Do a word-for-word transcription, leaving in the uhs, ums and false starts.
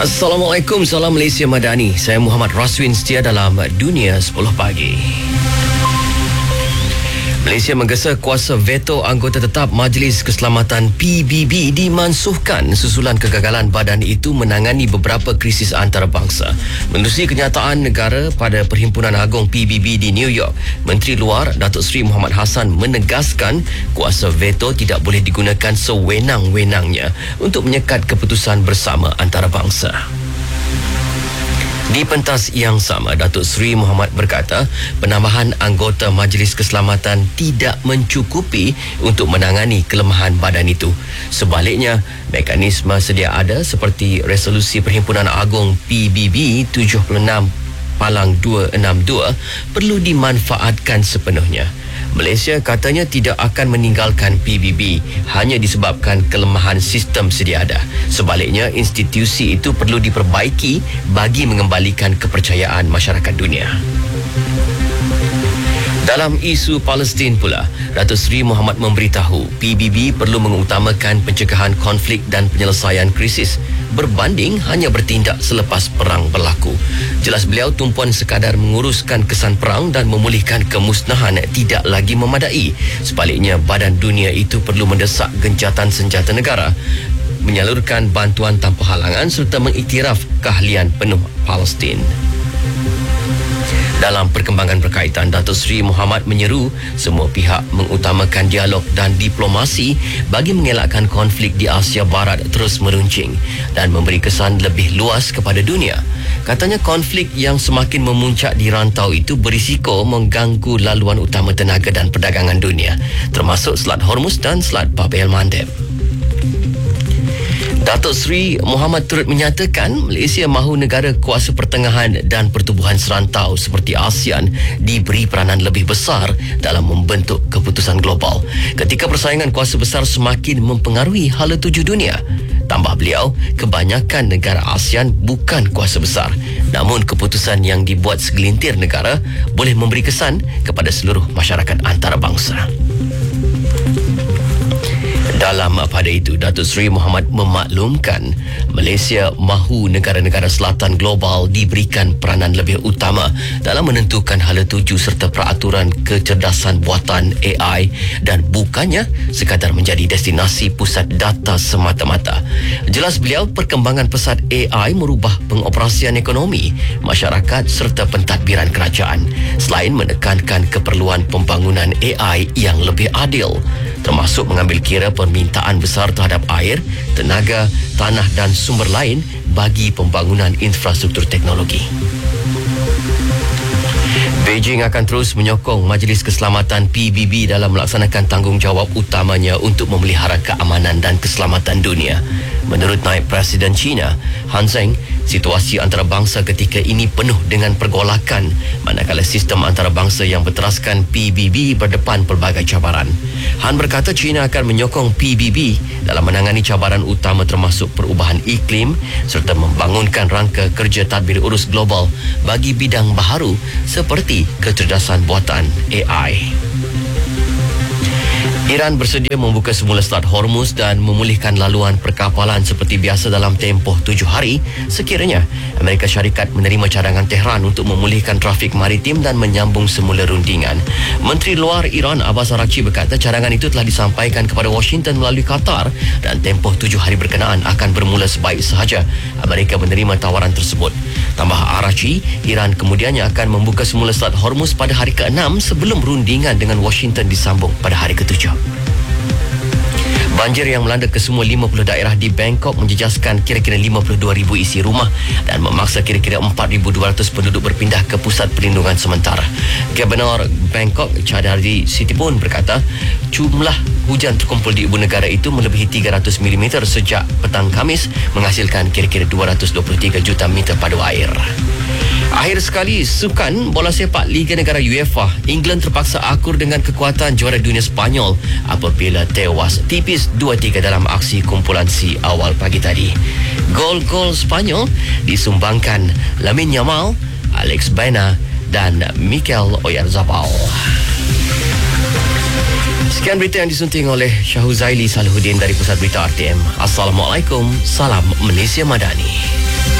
Assalamualaikum, salam Malaysia Madani. Saya Muhammad Raswin setia dalam Dunia sepuluh Pagi. Malaysia menggesa kuasa veto anggota tetap Majlis Keselamatan P B B dimansuhkan susulan kegagalan badan itu menangani beberapa krisis antarabangsa. Menerusi kenyataan negara pada Perhimpunan Agong P B B di New York, Menteri Luar Datuk Seri Muhammad Hassan menegaskan kuasa veto tidak boleh digunakan sewenang-wenangnya untuk menyekat keputusan bersama antarabangsa. Di pentas yang sama, Datuk Seri Muhammad berkata penambahan anggota Majlis Keselamatan tidak mencukupi untuk menangani kelemahan badan itu. Sebaliknya, mekanisme sedia ada seperti Resolusi Perhimpunan Agong P B B tujuh puluh enam dua enam dua perlu dimanfaatkan sepenuhnya. Malaysia katanya tidak akan meninggalkan P B B hanya disebabkan kelemahan sistem sedia ada. Sebaliknya, institusi itu perlu diperbaiki bagi mengembalikan kepercayaan masyarakat dunia. Dalam isu Palestin pula, Datuk Seri Muhammad memberitahu P B B perlu mengutamakan pencegahan konflik dan penyelesaian krisis berbanding hanya bertindak selepas perang berlaku. Jelas beliau, tumpuan sekadar menguruskan kesan perang dan memulihkan kemusnahan tidak lagi memadai. Sebaliknya, badan dunia itu perlu mendesak gencatan senjata negara, menyalurkan bantuan tanpa halangan serta mengiktiraf keahlian penuh Palestin. Dalam perkembangan berkaitan, Datuk Seri Muhammad menyeru semua pihak mengutamakan dialog dan diplomasi bagi mengelakkan konflik di Asia Barat terus meruncing dan memberi kesan lebih luas kepada dunia. Katanya konflik yang semakin memuncak di rantau itu berisiko mengganggu laluan utama tenaga dan perdagangan dunia, termasuk Selat Hormuz dan Selat Bab el-Mandeb. Datuk Seri Muhammad turut menyatakan Malaysia mahu negara kuasa pertengahan dan pertubuhan serantau seperti ASEAN diberi peranan lebih besar dalam membentuk keputusan global ketika persaingan kuasa besar semakin mempengaruhi hala tuju dunia. Tambah beliau, kebanyakan negara ASEAN bukan kuasa besar, namun keputusan yang dibuat segelintir negara boleh memberi kesan kepada seluruh masyarakat antarabangsa. Dalam pada itu, Datuk Seri Muhammad memaklumkan Malaysia mahu negara-negara selatan global diberikan peranan lebih utama dalam menentukan hala tuju serta peraturan kecerdasan buatan A I dan bukannya sekadar menjadi destinasi pusat data semata-mata. Jelas beliau, perkembangan pesat A I merubah pengoperasian ekonomi, masyarakat serta pentadbiran kerajaan selain menekankan keperluan pembangunan A I yang lebih adil, termasuk mengambil kira permintaan besar terhadap air, tenaga, tanah dan sumber lain bagi pembangunan infrastruktur teknologi. Beijing akan terus menyokong Majlis Keselamatan P B B dalam melaksanakan tanggungjawab utamanya untuk memelihara keamanan dan keselamatan dunia. Menurut Naib Presiden China, Han Zheng, situasi antarabangsa ketika ini penuh dengan pergolakan manakala sistem antarabangsa yang berteraskan P B B berdepan pelbagai cabaran. Han berkata China akan menyokong P B B dalam menangani cabaran utama termasuk perubahan iklim serta membangunkan rangka kerja tadbir urus global bagi bidang baharu seperti kecerdasan buatan A I. Iran bersedia membuka semula Selat Hormuz dan memulihkan laluan perkapalan seperti biasa dalam tempoh tujuh hari sekiranya Amerika Syarikat menerima cadangan Tehran untuk memulihkan trafik maritim dan menyambung semula rundingan. Menteri Luar Iran Abbas Araghchi berkata cadangan itu telah disampaikan kepada Washington melalui Qatar dan tempoh tujuh hari berkenaan akan bermula sebaik sahaja Amerika menerima tawaran tersebut. Tambah Araghchi, Iran kemudiannya akan membuka semula Selat Hormuz pada hari keenam sebelum rundingan dengan Washington disambung pada hari ketujuh. Banjir yang melanda kesemua lima puluh daerah di Bangkok menjejaskan kira-kira lima puluh dua ribu isi rumah dan memaksa kira-kira empat ribu dua ratus penduduk berpindah ke pusat perlindungan sementara. Gubernur Bangkok Chadhardi Sitipun berkata jumlah hujan terkumpul di ibu negara itu melebihi tiga ratus milimeter sejak petang Khamis, menghasilkan kira-kira dua ratus dua puluh tiga juta meter padu air. Akhir sekali, sukan bola sepak Liga Negara UEFA, England terpaksa akur dengan kekuatan juara dunia Sepanyol apabila tewas tipis dua tiga dalam aksi kumpulan C awal pagi tadi. Gol-gol Sepanyol disumbangkan Lamine Yamal, Alex Baena dan Mikel Oyarzabal. Sekian berita yang disunting oleh Syahuzaili Salihuddin dari Pusat Berita R T M. Assalamualaikum, salam Malaysia Madani.